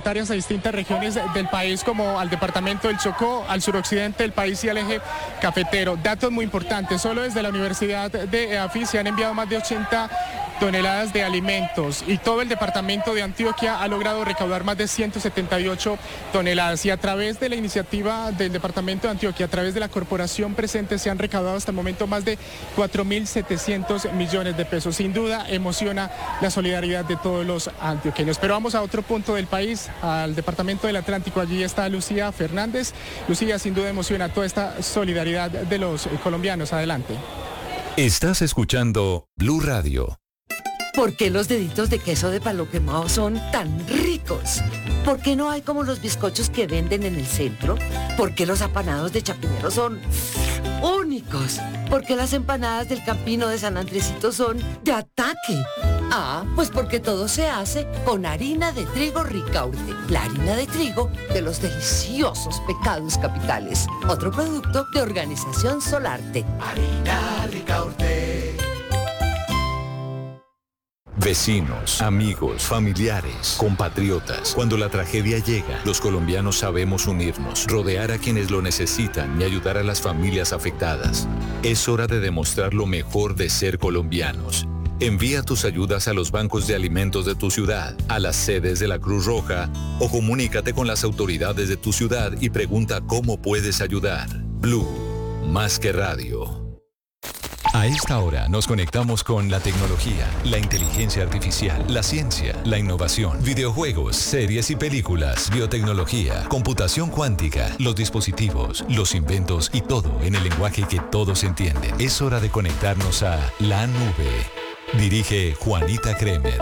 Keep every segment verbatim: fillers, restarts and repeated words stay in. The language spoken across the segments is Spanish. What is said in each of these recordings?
complementarias a distintas regiones del país, como al departamento del Chocó, al suroccidente del país y al eje cafetero. Datos muy importantes, solo desde la Universidad de EAFIT se han enviado más de ochenta toneladas de alimentos y todo el departamento de Antioquia ha logrado recaudar más de ciento setenta y ocho toneladas, y a través de la iniciativa del departamento de Antioquia, a través de la corporación presente, se han recaudado hasta el momento más de cuatro mil setecientos millones de pesos. Sin duda emociona la solidaridad de todos los antioqueños. Pero vamos a otro punto del país, al departamento del Atlántico. Allí está Lucía Fernández. Lucía, sin duda emociona toda esta solidaridad de los colombianos. Adelante. Estás escuchando Blue Radio. ¿Por qué los deditos de queso de palo quemado son tan ricos? ¿Por qué no hay como los bizcochos que venden en el centro? ¿Por qué los apanados de Chapinero son únicos? ¿Por qué las empanadas del Campino de San Andresito son de ataque? Ah, pues porque todo se hace con harina de trigo Ricaurte, la harina de trigo de los deliciosos pecados capitales. Otro producto de Organización Solarte. Harina Ricaurte. Vecinos, amigos, familiares, compatriotas. Cuando la tragedia llega, los colombianos sabemos unirnos, rodear a quienes lo necesitan y ayudar a las familias afectadas. Es hora de demostrar lo mejor de ser colombianos. Envía tus ayudas a los bancos de alimentos de tu ciudad, a las sedes de la Cruz Roja, o comunícate con las autoridades de tu ciudad y pregunta cómo puedes ayudar. Blue, más que radio. A esta hora nos conectamos con la tecnología, la inteligencia artificial, la ciencia, la innovación, videojuegos, series y películas, biotecnología, computación cuántica, los dispositivos, los inventos y todo en el lenguaje que todos entienden. Es hora de conectarnos a la nube. Dirige Juanita Kremer.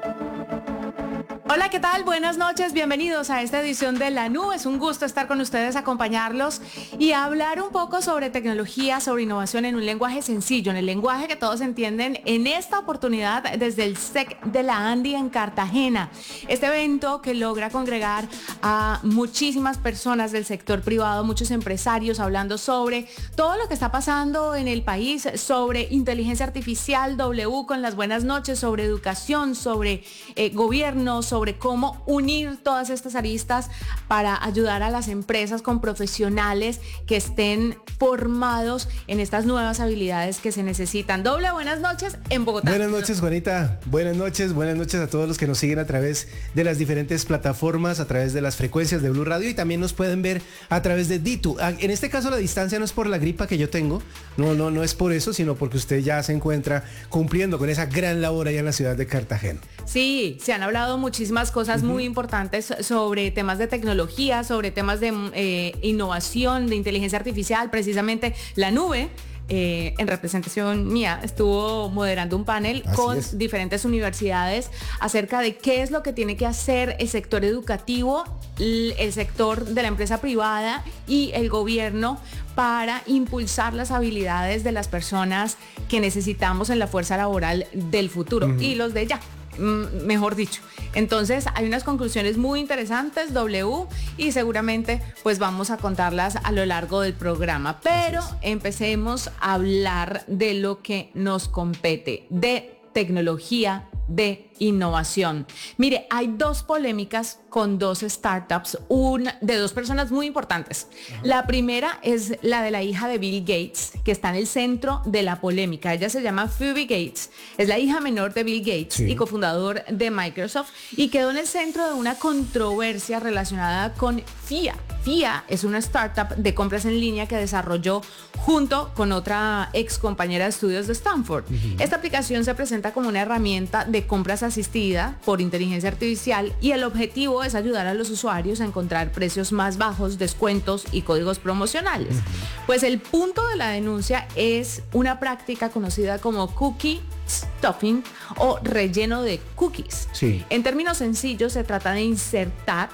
Hola, ¿qué tal? Buenas noches, bienvenidos a esta edición de La Nube. Es un gusto estar con ustedes, acompañarlos y hablar un poco sobre tecnología, sobre innovación en un lenguaje sencillo, en el lenguaje que todos entienden, en esta oportunidad desde el S E C de la ANDI en Cartagena. Este evento que logra congregar a muchísimas personas del sector privado, muchos empresarios hablando sobre todo lo que está pasando en el país, sobre inteligencia artificial, W con las buenas noches, sobre educación, sobre eh, gobierno, sobre sobre cómo unir todas estas aristas para ayudar a las empresas con profesionales que estén formados en estas nuevas habilidades que se necesitan. Doble, buenas noches en Bogotá. Buenas noches, Juanita. Buenas noches, buenas noches a todos los que nos siguen a través de las diferentes plataformas, a través de las frecuencias de Blue Radio, y también nos pueden ver a través de Ditu. En este caso la distancia no es por la gripa que yo tengo, no, no, no es por eso, sino porque usted ya se encuentra cumpliendo con esa gran labor allá en la ciudad de Cartagena. Sí, se han hablado muchísimas cosas uh-huh. muy importantes sobre temas de tecnología, sobre temas de eh, innovación, de inteligencia artificial. Precisamente la nube, eh, en representación mía, estuvo moderando un panel Así con es. diferentes universidades acerca de qué es lo que tiene que hacer el sector educativo, el sector de la empresa privada y el gobierno para impulsar las habilidades de las personas que necesitamos en la fuerza laboral del futuro uh-huh. y los de ya. Mejor dicho. Entonces hay unas conclusiones muy interesantes, W, y seguramente pues vamos a contarlas a lo largo del programa. Pero empecemos a hablar de lo que nos compete, de tecnología, de innovación. Mire, hay dos polémicas con dos startups, una de dos personas muy importantes. Uh-huh. La primera es la de la hija de Bill Gates, que está en el centro de la polémica. Ella se llama Phoebe Gates, es la hija menor de Bill Gates sí. y cofundador de Microsoft, y quedó en el centro de una controversia relacionada con F I A. F I A es una startup de compras en línea que desarrolló junto con otra ex compañera de estudios de Stanford. Uh-huh. Esta aplicación se presenta como una herramienta de compras asistida por inteligencia artificial y el objetivo es ayudar a los usuarios a encontrar precios más bajos, descuentos y códigos promocionales. Uh-huh. Pues el punto de la denuncia es una práctica conocida como cookie stuffing o relleno de cookies. Sí. En términos sencillos, se trata de insertar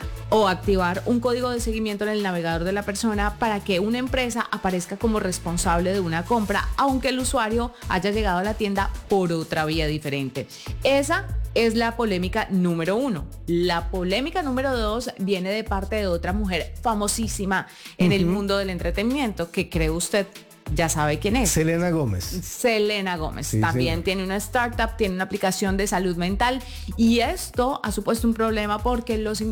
o activar un código de seguimiento en el navegador de la persona para que una empresa aparezca como responsable de una compra, aunque el usuario haya llegado a la tienda por otra vía diferente. Esa es la polémica número uno. La polémica número dos viene de parte de otra mujer famosísima en uh-huh. el mundo del entretenimiento, que cree usted ya sabe quién es. Selena Gómez. Selena Gómez. Sí, También sí. tiene una startup, tiene una aplicación de salud mental, y esto ha supuesto un problema porque los